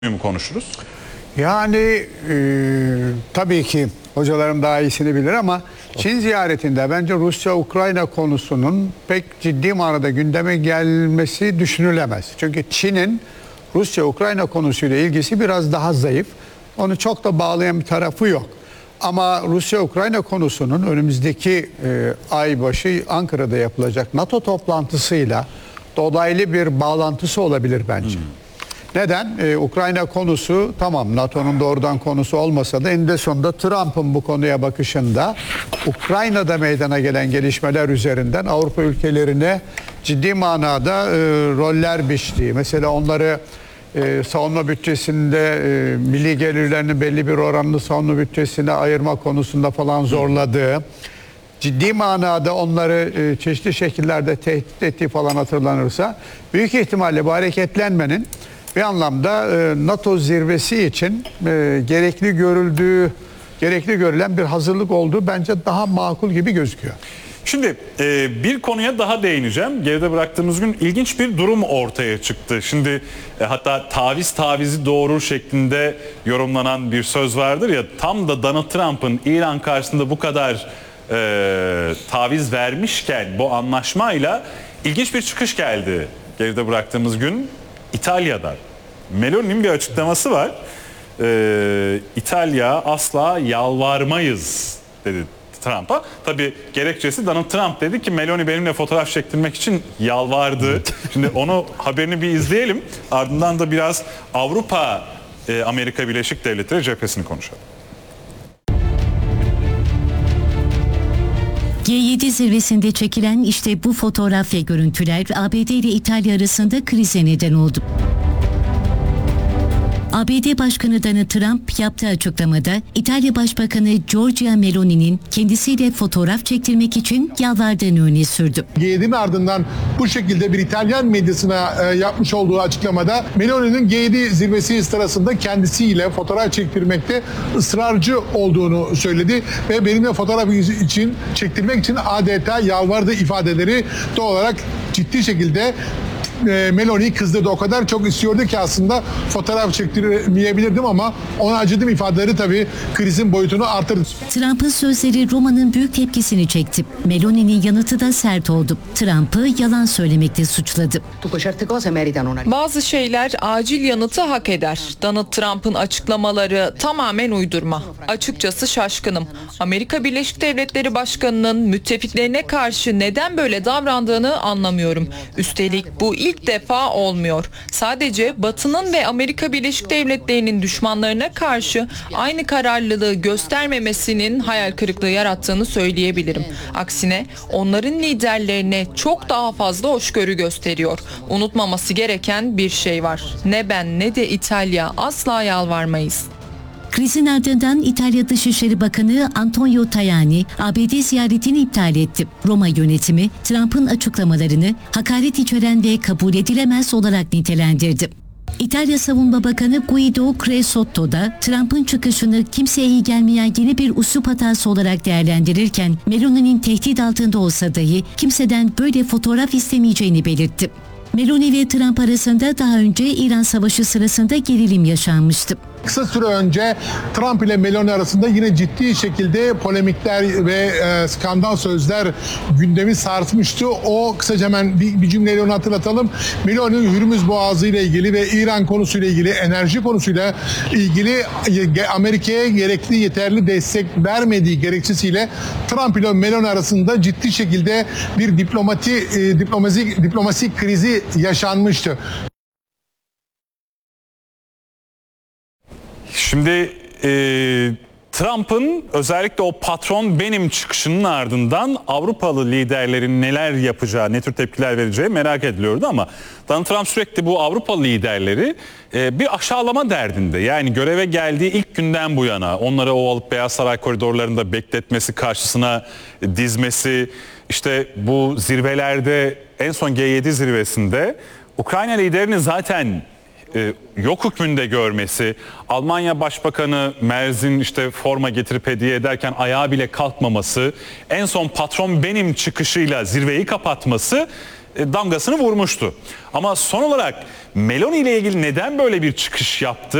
mu konuşuruz? Yani tabii ki hocalarım daha iyisini bilir ama Çin ziyaretinde bence Rusya-Ukrayna konusunun pek ciddi manada gündeme gelmesi düşünülemez. Çünkü Çin'in Rusya-Ukrayna konusuyla ilgisi biraz daha zayıf. Onu çok da bağlayan bir tarafı yok. Ama Rusya-Ukrayna konusunun önümüzdeki ay başı Ankara'da yapılacak NATO toplantısıyla dolaylı bir bağlantısı olabilir bence. Neden? Ukrayna konusu tamam NATO'nun doğrudan konusu olmasa da eninde sonunda Trump'ın bu konuya bakışında Ukrayna'da meydana gelen gelişmeler üzerinden Avrupa ülkelerine ciddi manada roller biçtiği, mesela onları savunma bütçesinde milli gelirlerinin belli bir oranını savunma bütçesine ayırma konusunda falan zorladığı, ciddi manada onları çeşitli şekillerde tehdit ettiği falan hatırlanırsa büyük ihtimalle bu hareketlenmenin bir anlamda NATO zirvesi için gerekli görülen bir hazırlık olduğu bence daha makul gibi gözüküyor. Şimdi bir konuya daha değineceğim. Geride bıraktığımız gün ilginç bir durum ortaya çıktı. Şimdi hatta tavizi doğurur şeklinde yorumlanan bir söz vardır ya, tam da Donald Trump'ın İran karşısında bu kadar taviz vermişken bu anlaşmayla ilginç bir çıkış geldi geride bıraktığımız gün İtalya'dan. Meloni'nin bir açıklaması var. İtalya asla yalvarmayız dedi Trump'a. Tabii gerekçesi Donald Trump dedi ki Meloni benimle fotoğraf çektirmek için yalvardı. Şimdi onu haberini bir izleyelim. Ardından da biraz Avrupa, Amerika Birleşik Devletleri cephesini konuşalım. G7 zirvesinde çekilen işte bu fotoğraf ve görüntüler ABD ile İtalya arasında krize neden oldu. ABD Başkanı Donald Trump yaptığı açıklamada İtalya Başbakanı Giorgia Meloni'nin kendisiyle fotoğraf çektirmek için yalvardığını öne sürdü. G7'nin ardından bu şekilde bir İtalyan medyasına yapmış olduğu açıklamada Meloni'nin G7 zirvesi sırasında kendisiyle fotoğraf çektirmekte ısrarcı olduğunu söyledi ve benimle fotoğraf için çektirmek için adeta yalvardığı ifadeleri doğal olarak ciddi şekilde Meloni kızdırdı. O kadar çok istiyordu ki aslında fotoğraf çektiremeyebilirdim ama ona acıdım ifadeleri tabii krizin boyutunu artırdı. Trump'ın sözleri Roma'nın büyük tepkisini çekti. Meloni'nin yanıtı da sert oldu. Trump'ı yalan söylemekle suçladı. Bazı şeyler acil yanıtı hak eder. Donald Trump'ın açıklamaları tamamen uydurma. Açıkçası şaşkınım. Amerika Birleşik Devletleri Başkanı'nın müttefiklerine karşı neden böyle davrandığını anlamıyorum. Üstelik bu ilk defa olmuyor. Sadece Batı'nın ve Amerika Birleşik Devletleri'nin düşmanlarına karşı aynı kararlılığı göstermemesinin hayal kırıklığı yarattığını söyleyebilirim. Aksine onların liderlerine çok daha fazla hoşgörü gösteriyor. Unutmaması gereken bir şey var. Ne ben ne de İtalya asla yalvarmayız. Krizin ardından İtalya Dışişleri Bakanı Antonio Tajani ABD ziyaretini iptal etti. Roma yönetimi Trump'ın açıklamalarını hakaret içeren ve kabul edilemez olarak nitelendirdi. İtalya Savunma Bakanı Guido Creusotto da Trump'ın çıkışını kimseye iyi gelmeyen yeni bir üslup hatası olarak değerlendirirken Meloni'nin tehdit altında olsa dahi kimseden böyle fotoğraf istemeyeceğini belirtti. Meloni ve Trump arasında daha önce İran Savaşı sırasında gerilim yaşanmıştı. Kısa süre önce Trump ile Meloni arasında yine ciddi şekilde polemikler ve skandal sözler gündemi sarsmıştı. O kısaca hemen bir cümleyle onu hatırlatalım. Meloni Hürmüz Boğazı ile ilgili ve İran konusuyla ilgili, enerji konusuyla ilgili Amerika'ya gerekli yeterli destek vermediği gerekçesiyle Trump ile Meloni arasında ciddi şekilde bir diplomasi krizi yaşanmıştı. Şimdi Trump'ın özellikle o patron benim çıkışının ardından Avrupalı liderlerin neler yapacağı, ne tür tepkiler vereceği merak ediliyordu ama Donald Trump sürekli bu Avrupalı liderleri bir aşağılama derdinde. Yani göreve geldiği ilk günden bu yana onları o alıp Beyaz Saray koridorlarında bekletmesi, karşısına dizmesi, işte bu zirvelerde en son G7 zirvesinde Ukrayna liderini zaten yok hükmünde görmesi, Almanya Başbakanı Merz'in işte forma getirip hediye ederken ayağa bile kalkmaması, en son patron benim çıkışıyla zirveyi kapatması damgasını vurmuştu. Ama son olarak Meloni ile ilgili neden böyle bir çıkış yaptı?